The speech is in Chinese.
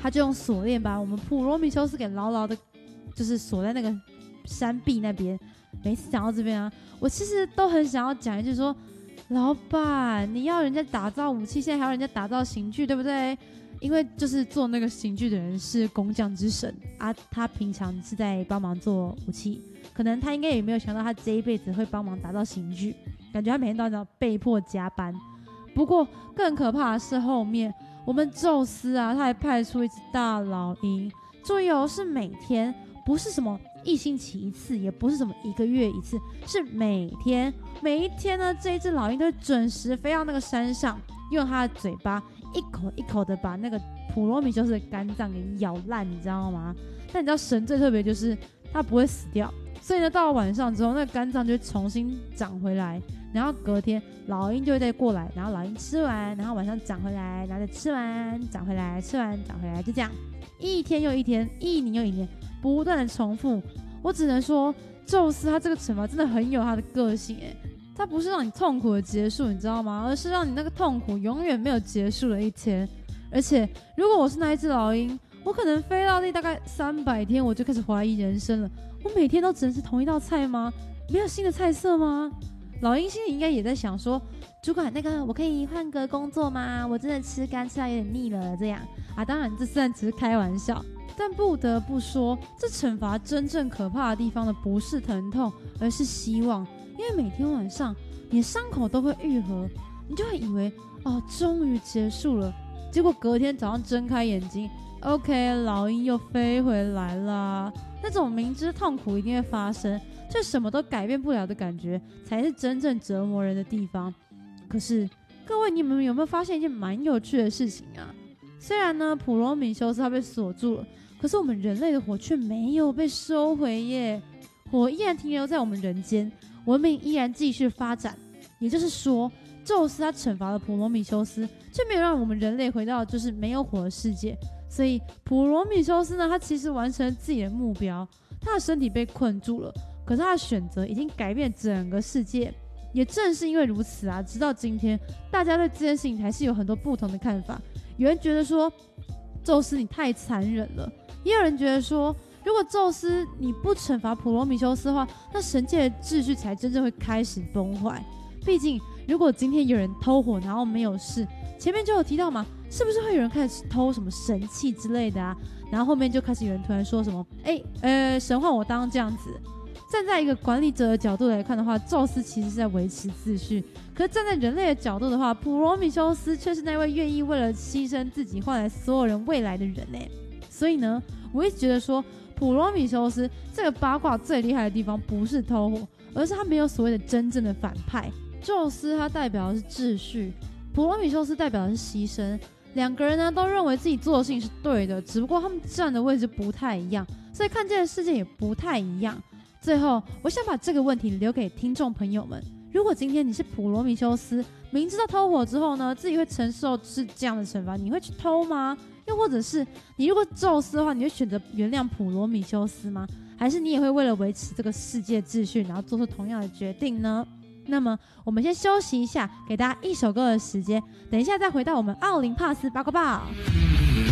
他就用锁链把我们普罗米修斯给牢牢的，就是锁在那个山壁那边。每次讲到这边啊，我其实都很想要讲一句说，老板，你要人家打造武器，现在还要人家打造刑具，对不对？因为就是做那个刑具的人是工匠之神啊，他平常是在帮忙做武器，可能他应该也没有想到他这一辈子会帮忙打造刑具，感觉他每天都要被迫加班。不过更可怕的是后面我们宙斯啊，他还派出一只大老鹰，注意哦，是每天，不是什么1星期一次，也不是什么1个月一次，是每天。每一天呢，这一只老鹰都会准时飞到那个山上，用它的嘴巴一口一口的把那个普罗米修斯的肝脏给咬烂，你知道吗？但你知道神最特别就是它不会死掉，所以呢，到了晚上之后，那个肝脏就会重新长回来，然后隔天老鹰就会再过来，然后老鹰吃完，然后晚上长回来，然后再吃完长回来，吃完长回来，就这样一天又一天，一年又一年，不断的重复。我只能说，宙斯他这个惩罚真的很有他的个性诶，它不是让你痛苦的结束，你知道吗？而是让你那个痛苦永远没有结束的一天。而且，如果我是那一只老鹰，我可能飞到大概300天，我就开始怀疑人生了。我每天都只能吃同一道菜吗？没有新的菜色吗？老鹰心里应该也在想说，主管，那个我可以换个工作吗？我真的吃肝吃到有点腻了，这样啊。当然，这虽然只是开玩笑。但不得不说，这惩罚真正可怕的地方呢，不是疼痛，而是希望。因为每天晚上，你的伤口都会愈合，你就会以为哦，终于结束了。结果隔天早上睁开眼睛 ，OK， 老鹰又飞回来啦。那种明知痛苦一定会发生，却什么都改变不了的感觉，才是真正折磨人的地方。可是，各位，你们有没有发现一件蛮有趣的事情啊？虽然呢，普罗米修斯他被锁住了。可是我们人类的火却没有被收回耶，火依然停留在我们人间，文明依然继续发展。也就是说，宙斯他惩罚了普罗米修斯，却没有让我们人类回到就是没有火的世界。所以普罗米修斯呢，他其实完成了自己的目标，他的身体被困住了，可是他的选择已经改变整个世界。也正是因为如此啊，直到今天，大家对这件事情还是有很多不同的看法。有人觉得说，宙斯你太残忍了。也有人觉得说，如果宙斯你不惩罚普罗米修斯的话，那神界的秩序才真正会开始崩坏。毕竟，如果今天有人偷火然后没有事，前面就有提到嘛，是不是会有人开始偷什么神器之类的啊？然后后面就开始有人突然说什么，神换我当这样子。站在一个管理者的角度来看的话，宙斯其实是在维持秩序。可是站在人类的角度的话，普罗米修斯却是那位愿意为了牺牲自己换来所有人未来的人耶。所以呢，我一直觉得说，普罗米修斯这个八卦最厉害的地方不是偷火，而是他没有所谓的真正的反派。宙斯他代表的是秩序，普罗米修斯代表的是牺牲。两个人呢都认为自己做的事情是对的，只不过他们站的位置不太一样，所以看见的世界也不太一样。最后，我想把这个问题留给听众朋友们：如果今天你是普罗米修斯，明知道偷火之后呢，自己会承受是这样的惩罚，你会去偷吗？又或者是你如果宙斯的话，你会选择原谅普罗米修斯吗？还是你也会为了维持这个世界秩序，然后做出同样的决定呢？那么我们先休息一下，给大家一首歌的时间，等一下再回到我们奥林帕斯八卦报。